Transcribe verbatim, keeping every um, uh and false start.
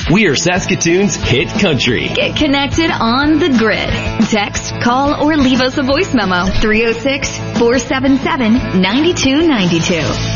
We are Saskatoon's hit country. Get connected on the grid. Text, call, or leave us a voice memo. three oh six, four seven seven, nine two nine two.